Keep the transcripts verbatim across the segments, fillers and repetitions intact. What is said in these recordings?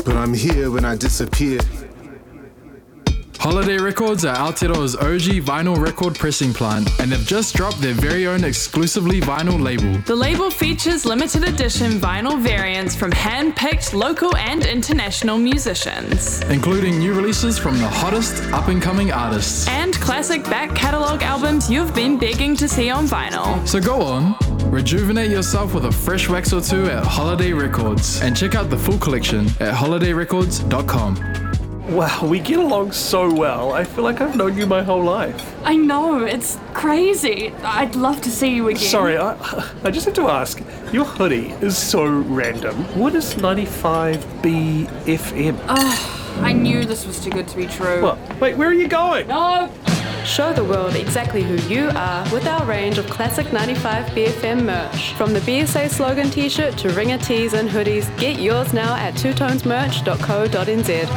but I'm here when I disappear. Holiday Records are Aotearoa's O G vinyl record pressing plant, and they've just dropped their very own exclusively vinyl label. The label features limited edition vinyl variants from hand-picked local and international musicians, including new releases from the hottest up-and-coming artists. And classic back catalogue albums you've been begging to see on vinyl. So go on, rejuvenate yourself with a fresh wax or two at Holiday Records, and check out the full collection at holiday records dot com. Wow, we get along so well. I feel like I've known you my whole life. I know, it's crazy. I'd love to see you again. Sorry, I, I just have to ask. Your hoodie is so random. What is ninety-five B F M? Oh, I knew this was too good to be true. What? Wait, where are you going? No! Show the world exactly who you are with our range of classic ninety-five B F M merch. From the B S A slogan t-shirt to ringer tees and hoodies, get yours now at two tones merch dot co dot n z.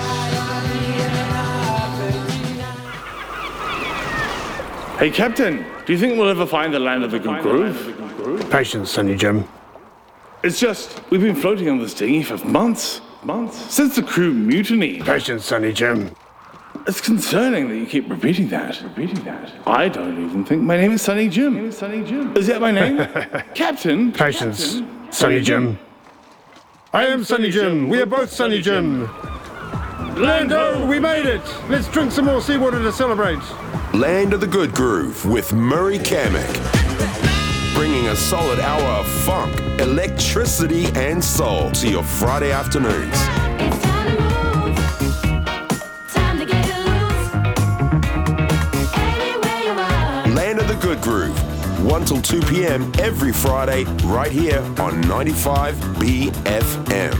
Hey, Captain, do you think we'll ever find the land of the good groove? Patience, Sonny Jim. It's just, we've been floating on this dinghy for months, months, since the crew mutinied. Patience, Sonny Jim. It's concerning that you keep repeating that. Repeating that. I don't even think my name is Sonny Jim. My name is Sonny Jim. Is that my name? Captain? Patience, Captain? Sonny Jim. I am Sonny Jim. We are both Sonny Jim. Lando, we made it. Let's drink some more seawater to celebrate. Land of the Good Groove with Murray Kamek. Bringing a solid hour of funk, electricity, and soul to your Friday afternoons. It's time to move. Time to get loose. Anywhere you are. Land of the Good Groove. one till two p.m. every Friday, right here on ninety-five B F M.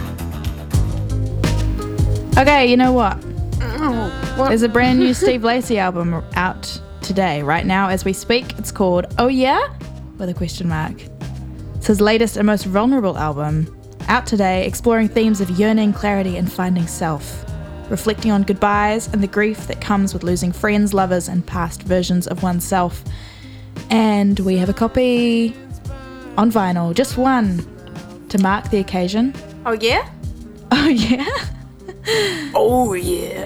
Okay, you know what? Oh, what? There's a brand new Steve Lacy album out today, right now as we speak. It's called Oh Yeah? With a question mark. It's his latest and most vulnerable album, out today, exploring themes of yearning, clarity, and finding self, reflecting on goodbyes and the grief that comes with losing friends, lovers, and past versions of oneself. And we have a copy on vinyl, just one, to mark the occasion. Oh, yeah? Oh, yeah? Oh, yeah.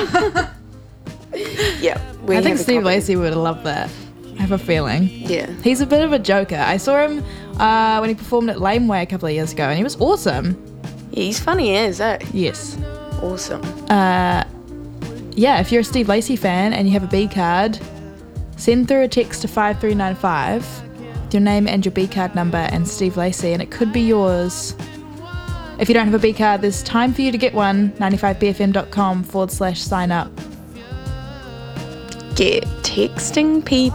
Yeah. I think Steve Lacy would love that. I have a feeling. Yeah. He's a bit of a joker. I saw him uh, when he performed at Laneway a couple of years ago, and he was awesome. Yeah, he's funny as, eh? Yes. Awesome. Uh, yeah, if you're a Steve Lacy fan and you have a B card, send through a text to five three nine five with your name and your B card number and Steve Lacy, and it could be yours. If you don't have a B card, there's time for you to get one. ninety-five b f m dot com forward slash sign up. Get texting people.